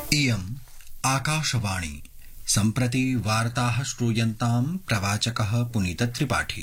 इयम् आकाशवाणी सम्प्रति वार्ताः श्रूयन्तां प्रवाचकः पुनीतत्रिपाठी।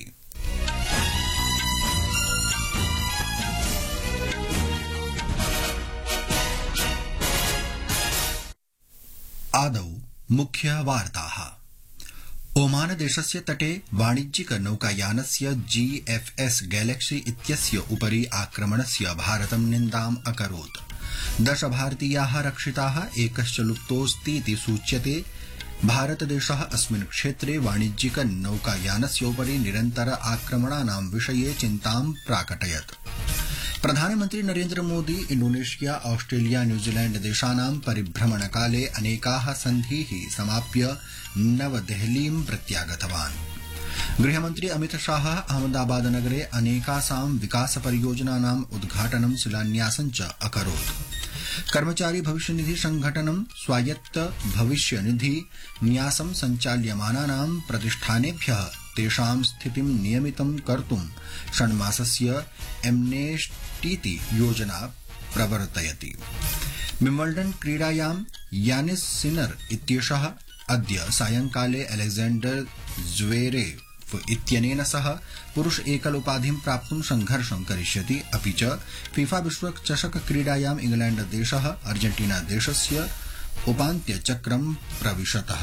आदौ मुख्यवार्ताः। ओमान देशस्य तटे वाणिज्यिक नौकायानस्य GFS गैलेक्सी इत्यस्य उपरि आक्रमणस्य भारतं निन्दाम् अकरोत्। 10 भारतीयाः रक्षिताः, एकश्च लुप्तोऽस्तीति सूच्यते। भारतदेशः अस्मिन् क्षेत्रे वाणिज्यिक नौकायानस्योपरि निरन्तर आक्रमणानां विषये चिन्तां प्राकटयत्। प्रधानमन्त्री नरेन्द्र मोदी इंडोनेशिया, ऑस्ट्रेलिया, न्यूजीलैंड देशानां परिभ्रमणकाले अनेकाः सन्धीः समाप्य नवदेहलीं प्रत्यागतवान्। गृहमन्त्री अमित शाह अहमदाबाद नगरे अनेकासां विकास परियोजनानाम् उद्घाटनं शिलान्यासं च अकरोत्। कर्मचारी भविष्य निधि संघटनं स्वायत्त भविष्य निधि न्यासं सञ्चाल्यमानानां प्रतिष्ठानेभ्यः तेषां स्थितिं नियमितं कर्तुं षण्मासस्य एम्नेस्टीति योजना प्रवर्तयति। विम्बल्डन् क्रीडायां यानिस सिनर इत्येषः अद्य सायंकाले अलेक्जेंडर ज्वेरेव इत्यनेन सह पुरुष एकल उपाधिं प्राप्तुं संघर्षं करिष्यति। अपि च फीफा विश्व चषक क्रीडायां इंग्लैंड देशः अर्जेंटीना देशस्य उपान्त्यचक्रं प्रविशतः।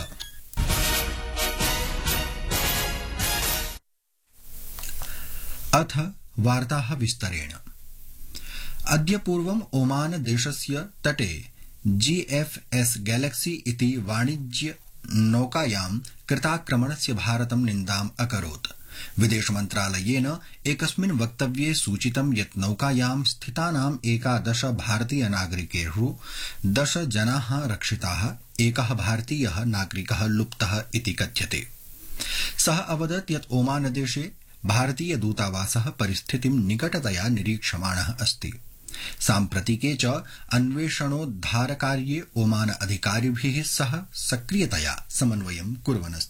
अथ वार्ताः विस्तरेण। अद्य पूर्वम् ओमान देशस्य तटे GFS गैलेक्सी इति वाणिज्य नौकायां कृताक्रमणस्य भारतं निन्दाम् अकरोत्। विदेश मन्त्रालयेन एकस्मिन् वक्तव्ये सूचितं यत् नौकायां स्थितानां 11 भारतीय नागरिकेषु 10 जनाः रक्षिताः, एकः भारतीयः नागरिकः लुप्तः इति कथ्यते। सः अवदत् यत् ओमान देशे भारतीय दूतावासः परिस्थितिं निकटतया निरीक्षमाणः अस्ति। साम्प्रतिके च अन्वेषणोद्धारकार्ये ओमान अधिकारिभिः सह सक्रियतया समन्वयं कुर्वन् अस्ति।